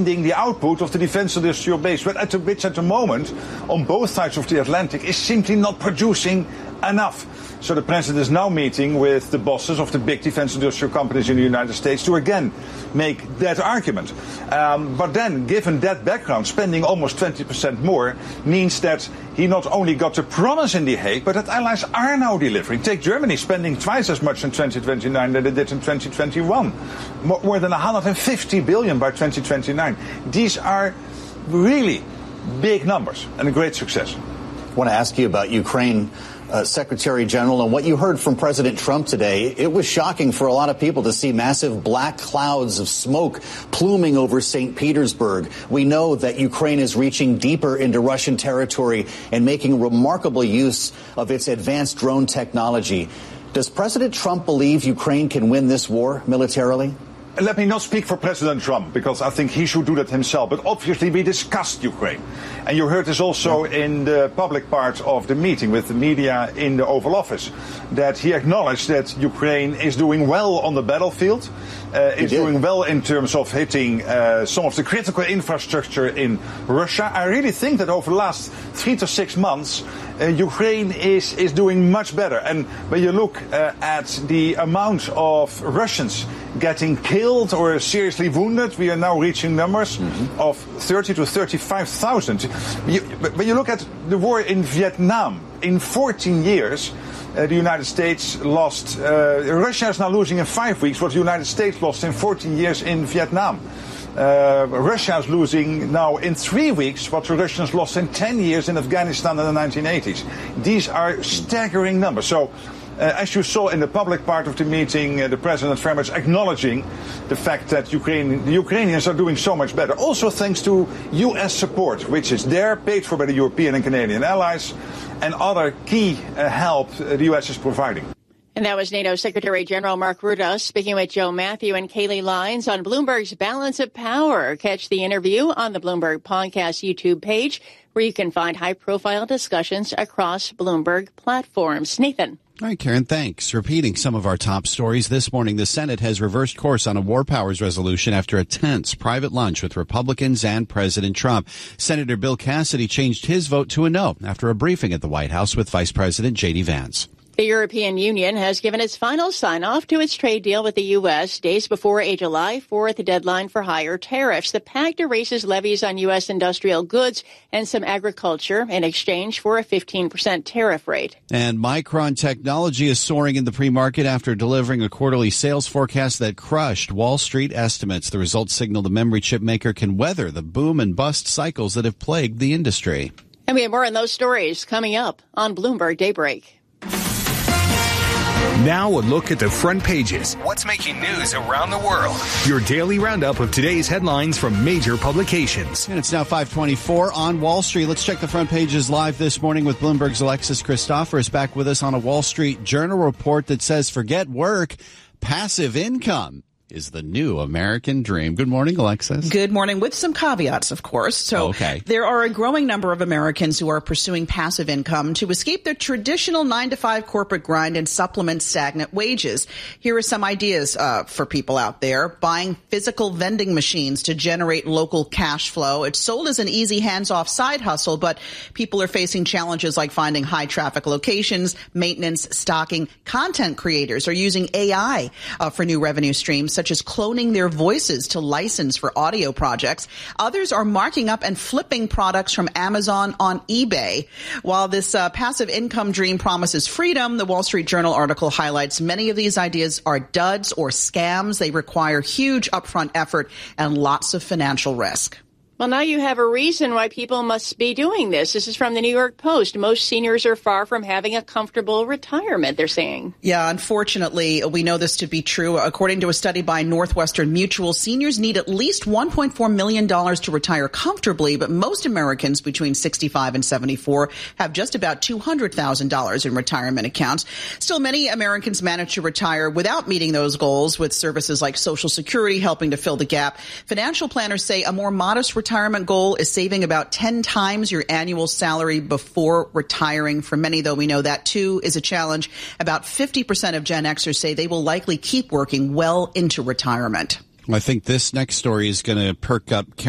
funding the output of the defense industrial base, which at the moment, on both sides of the Atlantic, is simply not producing enough. So the president is now meeting with the bosses of the big defense industrial companies in the United States to again make that argument. But then, given that background, spending almost 20% more means that he not only got the promise in The Hague, but that allies are now delivering. Take Germany spending twice as much in 2029 than they did in 2021. More than 150 billion by 2029. These are really big numbers and a great success. I want to ask you about Ukraine, Secretary General, and what you heard from President Trump today. It was shocking for a lot of people to see massive black clouds of smoke pluming over St. Petersburg. We know that Ukraine is reaching deeper into Russian territory and making remarkable use of its advanced drone technology. Does President Trump believe Ukraine can win this war militarily? Let me not speak for President Trump, because I think he should do that himself. But obviously we discussed Ukraine. And you heard this also in the public part of the meeting with the media in the Oval Office, that he acknowledged that Ukraine is doing well on the battlefield, is doing well in terms of hitting some of the critical infrastructure in Russia. I really think that over the last 3 to 6 months, Ukraine is doing much better. And when you look at the amount of Russians getting killed or seriously wounded, we are now reaching numbers of 30 to 35,000. When you look at the war in Vietnam, in 14 years, the United States lost, Russia is now losing in 5 weeks what the United States lost in 14 years in Vietnam. Russia is losing now in 3 weeks what the Russians lost in 10 years in Afghanistan in the 1980s. These are staggering numbers. So, as you saw in the public part of the meeting, the President very much acknowledging the fact that the Ukrainians are doing so much better. Also thanks to U.S. support, which is there, paid for by the European and Canadian allies, and other key help the U.S. is providing. And that was NATO Secretary General Mark Rutte speaking with Joe Matthew and Kayleigh Lyons on Bloomberg's Balance of Power. Catch the interview on the Bloomberg Podcast YouTube page, where you can find high-profile discussions across Bloomberg platforms. Nathan. All right, Karen, thanks. Repeating some of our top stories this morning, the Senate has reversed course on a war powers resolution after a tense private lunch with Republicans and President Trump. Senator Bill Cassidy changed his vote to a no after a briefing at the White House with Vice President J.D. Vance. The European Union has given its final sign-off to its trade deal with the U.S. days before a July 4th deadline for higher tariffs. The pact erases levies on U.S. industrial goods and some agriculture in exchange for a 15% tariff rate. And Micron Technology is soaring in the pre-market after delivering a quarterly sales forecast that crushed Wall Street estimates. The results signal the memory chip maker can weather the boom and bust cycles that have plagued the industry. And we have more on those stories coming up on Bloomberg Daybreak. Now a look at the front pages. What's making news around the world? Your daily roundup of today's headlines from major publications. And it's now 5:24 on Wall Street. Let's check the front pages live this morning with Bloomberg's Alexis Christoforous back with us on a Wall Street Journal report that says forget work, passive income is the new American dream. Good morning, Alexis. Good morning, with some caveats, of course. So there are a growing number of Americans who are pursuing passive income to escape their traditional 9-to-5 corporate grind and supplement stagnant wages. Here are some ideas for people out there. Buying physical vending machines to generate local cash flow. It's sold as an easy hands-off side hustle, but people are facing challenges like finding high-traffic locations, maintenance, stocking. Content creators are using AI for new revenue streams, such as cloning their voices to license for audio projects. Others are marking up and flipping products from Amazon on eBay. While this passive income dream promises freedom, the Wall Street Journal article highlights many of these ideas are duds or scams. They require huge upfront effort and lots of financial risk. Well, now you have a reason why people must be doing this. This is from the New York Post. Most seniors are far from having a comfortable retirement, they're saying. Yeah, unfortunately, we know this to be true. According to a study by Northwestern Mutual, seniors need at least $1.4 million to retire comfortably, but most Americans between 65 and 74 have just about $200,000 in retirement accounts. Still, many Americans manage to retire without meeting those goals, with services like Social Security helping to fill the gap. Financial planners say a more modest retirement goal is saving about 10 times your annual salary before retiring. For many, though, we know that, too, is a challenge. About 50% of Gen Xers say they will likely keep working well into retirement. I think this next story is going to perk up